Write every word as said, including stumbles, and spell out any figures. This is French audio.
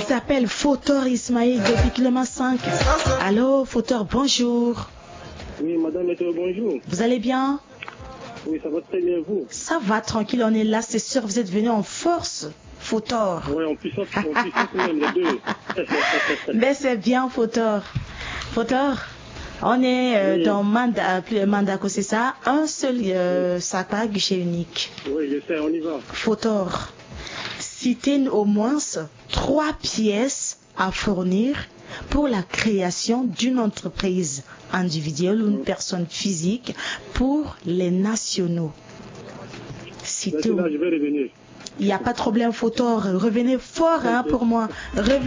s'appelle Fauteur Ismaël depuis Clément cinq. Allô, Fauteur, bonjour. Oui, madame, bonjour. Vous allez bien? Oui, ça va très bien, vous? Ça va, tranquille, on est là, c'est sûr, vous êtes venu en force, Fauteur. Oui, en puissance, en puissance même, les deux. Mais c'est bien, Fauteur. Fauteur, on est euh, oui. dans Manda, Mandako, c'est ça? Un seul euh, oui. sac, pas guichet unique. Oui, je sais, on y va. Fauteur, citez au moins trois pièces à fournir pour la création d'une entreprise individuelle ou une oui. personne physique pour les nationaux. Citez là, je vais revenir. Il n'y a pas de problème, Fauteur. Revenez fort hein, pour moi. Revenez